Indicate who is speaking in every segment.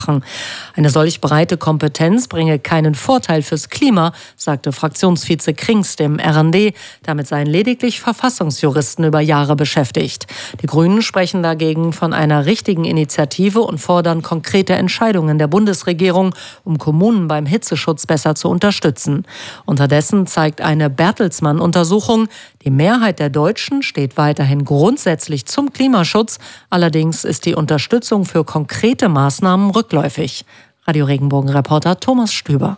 Speaker 1: Eine solch breite Kompetenz bringe keinen Vorteil fürs Klima, sagte Fraktionsvize Krings dem RND. Damit seien lediglich Verfassungsjuristen über Jahre beschäftigt. Die Grünen sprechen dagegen von einer richtigen Initiative und fordern konkrete Entscheidungen der Bundesregierung, um Kommunen beim Hitzeschutz besser zu unterstützen. Unterdessen zeigt eine Bertelsmann-Untersuchung, die Mehrheit der Deutschen steht weiterhin grundsätzlich zum Klimaschutz. Allerdings ist die Unterstützung für konkrete Maßnahmen rückläufig. Radio Regenbogen-Reporter Thomas Stüber.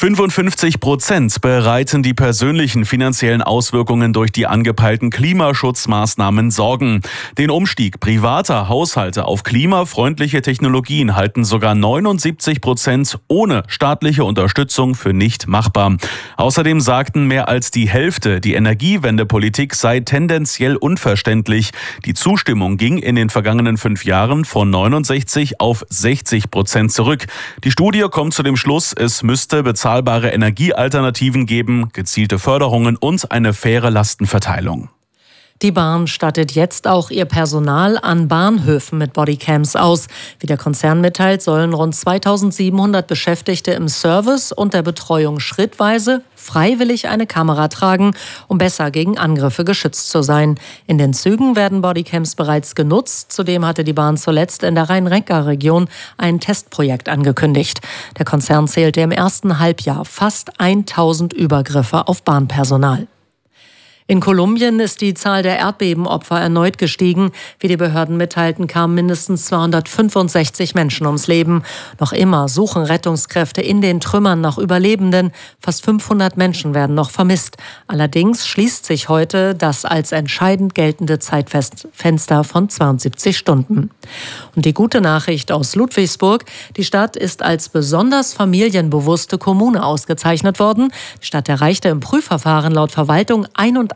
Speaker 2: 55% bereiten die persönlichen finanziellen Auswirkungen durch die angepeilten Klimaschutzmaßnahmen Sorgen. Den Umstieg privater Haushalte auf klimafreundliche Technologien halten sogar 79% ohne staatliche Unterstützung für nicht machbar. Außerdem sagten mehr als die Hälfte, die Energiewendepolitik sei tendenziell unverständlich. Die Zustimmung ging in den vergangenen 5 Jahren von 69 auf 60% zurück. Die Studie kommt zu dem Schluss, es müsste bezahlbare Energiealternativen geben, gezielte Förderungen und eine faire Lastenverteilung.
Speaker 1: Die Bahn stattet jetzt auch ihr Personal an Bahnhöfen mit Bodycams aus. Wie der Konzern mitteilt, sollen rund 2700 Beschäftigte im Service und der Betreuung schrittweise freiwillig eine Kamera tragen, um besser gegen Angriffe geschützt zu sein. In den Zügen werden Bodycams bereits genutzt. Zudem hatte die Bahn zuletzt in der Rhein-Neckar-Region ein Testprojekt angekündigt. Der Konzern zählte im ersten Halbjahr fast 1000 Übergriffe auf Bahnpersonal. In Kolumbien ist die Zahl der Erdbebenopfer erneut gestiegen. Wie die Behörden mitteilten, kamen mindestens 265 Menschen ums Leben. Noch immer suchen Rettungskräfte in den Trümmern nach Überlebenden. Fast 500 Menschen werden noch vermisst. Allerdings schließt sich heute das als entscheidend geltende Zeitfenster von 72 Stunden. Und die gute Nachricht aus Ludwigsburg: Die Stadt ist als besonders familienbewusste Kommune ausgezeichnet worden. Die Stadt erreichte im Prüfverfahren laut Verwaltung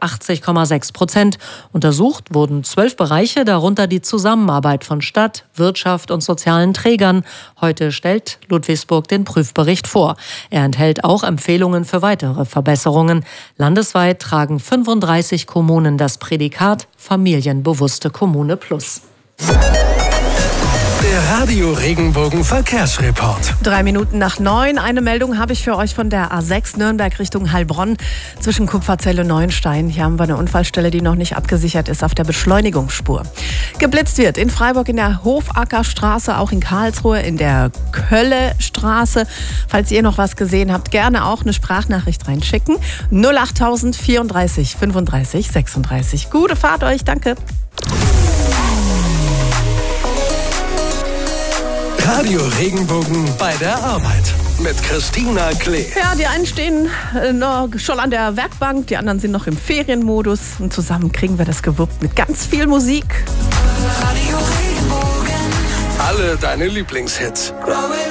Speaker 1: 81,6%. Untersucht wurden 12 Bereiche, darunter die Zusammenarbeit von Stadt, Wirtschaft und sozialen Trägern. Heute stellt Ludwigsburg den Prüfbericht vor. Er enthält auch Empfehlungen für weitere Verbesserungen. Landesweit tragen 35 Kommunen das Prädikat Familienbewusste Kommune Plus.
Speaker 3: Der Radio Regenbogen Verkehrsreport.
Speaker 4: 8:03. Eine Meldung habe ich für euch von der A6 Nürnberg Richtung Heilbronn zwischen Kupferzell und Neuenstein. Hier haben wir eine Unfallstelle, die noch nicht abgesichert ist auf der Beschleunigungsspur. Geblitzt wird in Freiburg in der Hofackerstraße, auch in Karlsruhe in der Köllestraße. Falls ihr noch was gesehen habt, gerne auch eine Sprachnachricht reinschicken. 08000 34 35 36. Gute Fahrt euch, danke.
Speaker 3: Radio Regenbogen bei der Arbeit mit Christina Klee.
Speaker 4: Ja, die einen stehen noch schon an der Werkbank, die anderen sind noch im Ferienmodus. Und zusammen kriegen wir das gewuppt mit ganz viel Musik.
Speaker 3: Radio Regenbogen. Alle deine Lieblingshits.